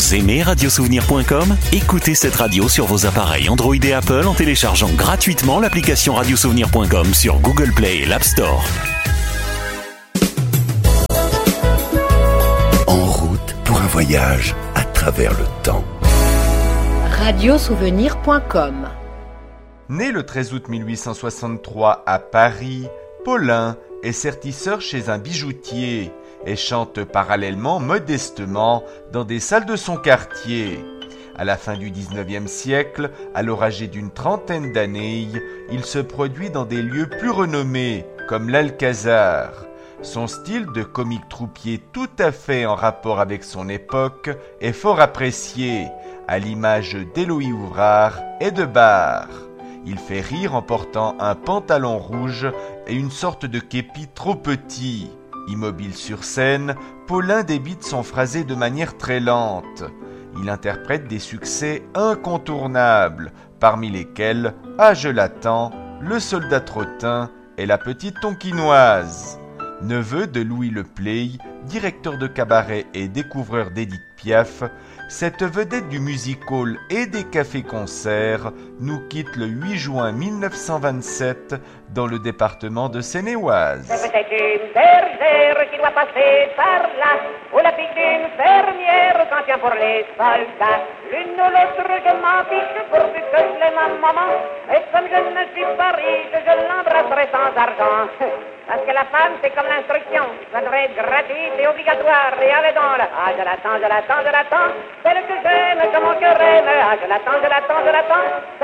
Vous aimez radiosouvenir.com? Écoutez cette radio sur vos appareils Android et Apple en téléchargeant gratuitement l'application radiosouvenir.com sur Google Play et l'App Store. En route pour un voyage à travers le temps. Radiosouvenir.com. Né le 13 août 1863 à Paris, Paulin est sertisseur chez un bijoutier et chante parallèlement modestement dans des salles de son quartier. À la fin du 19e siècle, alors âgé d'une trentaine d'années, il se produit dans des lieux plus renommés, comme l'Alcazar. Son style de comique troupier tout à fait en rapport avec son époque est fort apprécié, à l'image d'Éloï Ouvrard et de Barre. Il fait rire en portant un pantalon rouge et une sorte de képi trop petit. Immobile sur scène, Paulin débite son phrasé de manière très lente. Il interprète des succès incontournables, parmi lesquels « Ah, je l'attends »,« Le soldat trottin » et « La petite tonkinoise ». Neveu de Louis Le Play, directeur de cabaret et découvreur d'Édith Piaf, cette vedette du music-hall et des cafés-concerts nous quitte le 8 juin 1927 dans le département de Seine-et-Oise. C'est peut-être une bergère qui doit passer par là, ou la fille d'une fermière s'en tient pour les soldats. L'une ou l'autre, je m'en fiche pourvu que je l'aime ma maman, et comme je ne suis pas riche, je l'embrasserai sans argent. Parce que la femme, c'est comme l'instruction, ça devrait être gratuite et obligatoire. Et allez donc là, ah, je l'attends, celle que j'aime, que mon cœur aime. Ah, je l'attends,